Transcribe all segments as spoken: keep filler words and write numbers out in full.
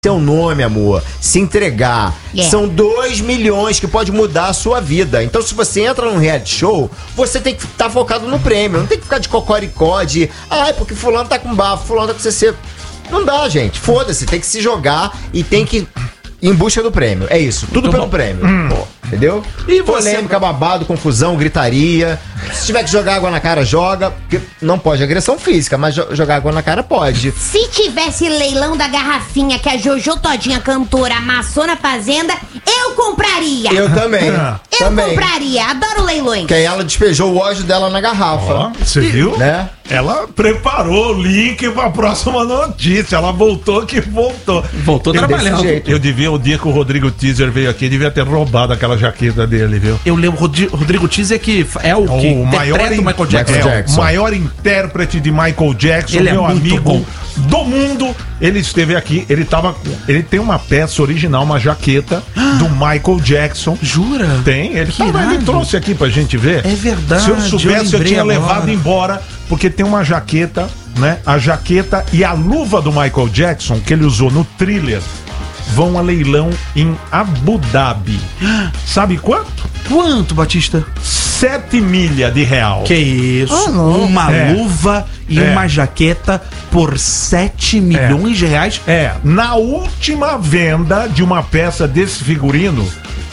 seu nome, amor, se entregar, yeah. São dois milhões que pode mudar a sua vida. Então, se você entra num reality show, você tem que estar tá focado no prêmio. Não tem que ficar de cocoricó, de ah, é porque fulano tá com bafo, fulano tá com C C. Não dá, gente. Foda-se, tem que se jogar e tem que ir em busca do prêmio. É isso, tudo Muito pelo bom. prêmio. Hum. Pô, entendeu? E polêmica, você... babado, confusão, gritaria. Se tiver que jogar água na cara, joga. Porque não pode agressão física, mas jogar água na cara pode. Se tivesse leilão da garrafinha que a Jojo Todinha, cantora, amassou na fazenda, eu compraria. Eu também. Eu também. compraria, adoro leilões. Porque aí ela despejou o ódio dela na garrafa. Você oh, viu? Né? Ela preparou o link pra próxima notícia. Ela voltou que voltou. Voltou trabalhando. Eu devia, o dia que o Rodrigo Teaser veio aqui, devia ter roubado aquela jaqueta dele, viu? Eu lembro, Rodrigo, Rodrigo Teaser que é o que o maior, interpreta o Michael Jackson. É, Jackson. O maior intérprete de Michael Jackson, ele meu é muito amigo bom. do mundo. Ele esteve aqui, ele tava. Ele tem uma peça original, uma jaqueta do Michael Jackson. Jura? Tem, ele, tava, ele trouxe aqui pra gente ver. É verdade. Se eu soubesse, eu, eu tinha agora. levado embora, porque tem uma jaqueta, né? A jaqueta e a luva do Michael Jackson, que ele usou no Thriller, vão a leilão em Abu Dhabi. Sabe quanto? Quanto, Batista? Sete milhas de real. Que isso? Oh, uma é. luva e é. uma jaqueta por sete milhões de reais? É. Na última venda de uma peça desse figurino,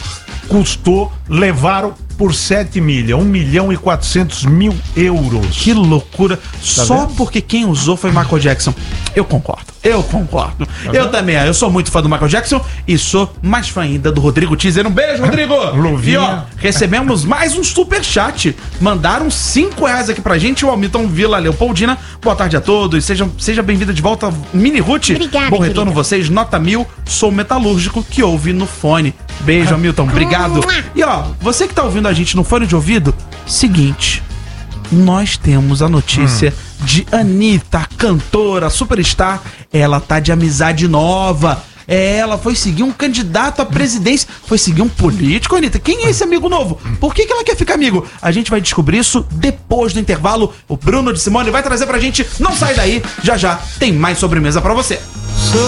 custou, levaram por sete milhas, um milhão e quatrocentos mil euros. Que loucura. Tá Só vendo? Porque quem usou foi Michael Jackson. Eu concordo. Eu concordo. Tá eu também. Eu sou muito fã do Michael Jackson e sou mais fã ainda do Rodrigo Teaser. Um beijo, Rodrigo. Luvinha. E ó, recebemos mais um superchat. Mandaram cinco reais aqui pra gente. O Hamilton Vila Leopoldina. Boa tarde a todos. Seja, seja bem-vinda de volta, Mini Ruth. Obrigada, Bom retorno querida. vocês. Nota mil. Sou metalúrgico que ouve no fone. Beijo, Hamilton. Obrigado. E ó, você que tá ouvindo a gente no fone de ouvido, seguinte, nós temos a notícia hum. de Anitta, cantora, superstar. Ela tá de amizade nova. Ela foi seguir um candidato à presidência. Foi seguir um político, Anitta. Quem é esse amigo novo? Por que que ela quer ficar amigo? A gente vai descobrir isso depois do intervalo. O Bruno de Simone vai trazer pra gente. Não sai daí. Já já tem mais sobremesa pra você.